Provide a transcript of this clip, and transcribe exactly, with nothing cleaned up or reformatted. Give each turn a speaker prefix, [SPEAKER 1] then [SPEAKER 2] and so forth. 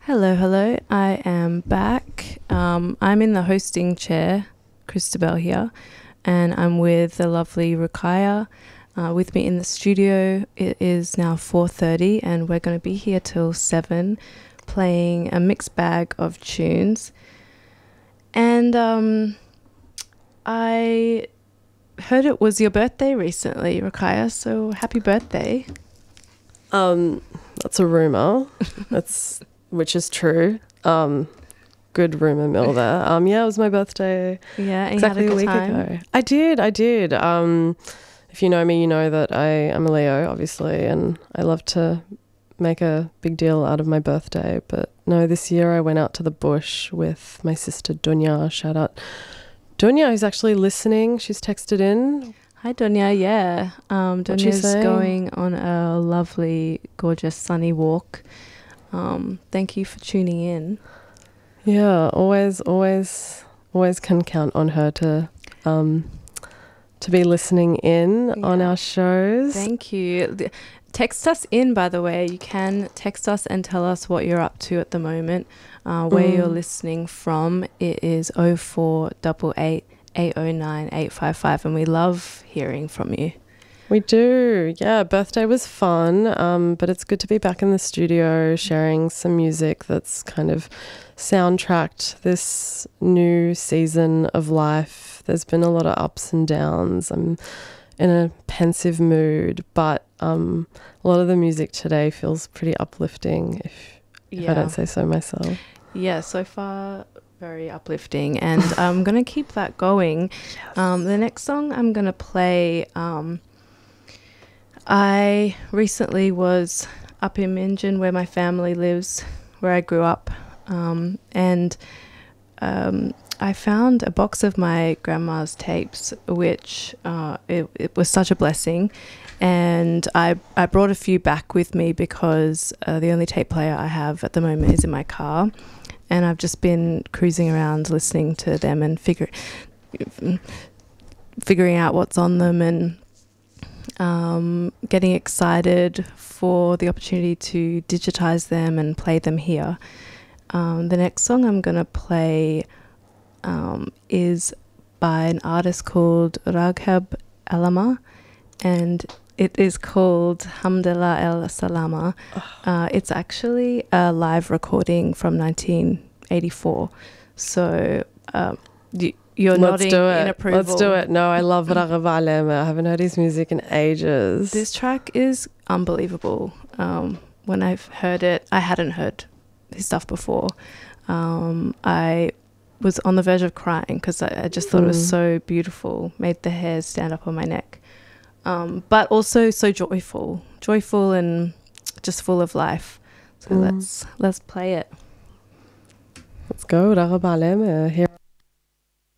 [SPEAKER 1] Hello, hello. I am back. Um, I'm in the hosting chair, Christabel here, and I'm with the lovely Rukaya. Uh, with me in the studio, it is now four thirty, and we're going to be here till seven, playing a mixed bag of tunes. And um, I heard it was your birthday recently, Rukaya, so happy birthday.
[SPEAKER 2] Um, that's a rumor. That's which is true. Um, good rumor mill there. Um, yeah, it was my birthday.
[SPEAKER 1] Yeah, and
[SPEAKER 2] exactly
[SPEAKER 1] you had a,
[SPEAKER 2] a
[SPEAKER 1] good
[SPEAKER 2] week
[SPEAKER 1] time?
[SPEAKER 2] ago. I did. I did. Um, if you know me, you know that I am a Leo, obviously, and I love to make a big deal out of my birthday. But no, this year I went out to the bush with my sister Dunya. Shout out Dunya, who's actually listening. She's texted in.
[SPEAKER 1] Hi, Dunya. Yeah, um,
[SPEAKER 2] What'd she
[SPEAKER 1] Dunya's
[SPEAKER 2] say?
[SPEAKER 1] going on a lovely, gorgeous, sunny walk. Um, thank you for tuning in.
[SPEAKER 2] Yeah, always, always, always can count on her to, um, to be listening in
[SPEAKER 1] Yeah.
[SPEAKER 2] on our shows.
[SPEAKER 1] Thank you. The- Text us in, by the way. You can text us and tell us what you're up to at the moment, uh, where
[SPEAKER 2] Mm.
[SPEAKER 1] you're listening from. It is oh four eight eight, eight oh nine, eight five five, and we love hearing from you.
[SPEAKER 2] We do. Yeah, birthday was fun, um, but it's good to be back in the studio sharing some music that's kind of soundtracked this new season of life. There's been a lot of ups and downs. I'm in a pensive mood, but um, a lot of the music today feels pretty uplifting, if, if I don't say so myself.
[SPEAKER 1] Yeah, so far very uplifting, and I'm going to keep that going.
[SPEAKER 2] Yes.
[SPEAKER 1] Um, the next song I'm going to play... Um, I recently was up in Minjin, where my family lives, where I grew up, um, and um, I found a box of my grandma's tapes, which uh, it, it was such a blessing, and I, I brought a few back with me because uh, the only tape player I have at the moment is in my car, and I've just been cruising around listening to them and figure, figuring out what's on them and Um, getting excited for the opportunity to digitize them and play them here. Um, the next song I'm going to play um, is by an artist called Raghab Alama, and it is called Hamdallah El Salama. Uh, it's actually a live recording from nineteen eighty-four. So uh, you, You're
[SPEAKER 2] Let's
[SPEAKER 1] nodding
[SPEAKER 2] do it.
[SPEAKER 1] in approval.
[SPEAKER 2] Let's do it. No, I love Raghab Alama. I haven't heard his music in ages.
[SPEAKER 1] This track is unbelievable. Um, when I've heard it, I hadn't heard his stuff before. Um, I was on the verge of crying because I, I just thought
[SPEAKER 2] Mm.
[SPEAKER 1] it was so beautiful, made the hairs stand up on my neck. Um, but also so joyful, joyful and just full of life. So
[SPEAKER 2] Mm.
[SPEAKER 1] let's let's play it.
[SPEAKER 2] Let's go, Raghab Alama. Here.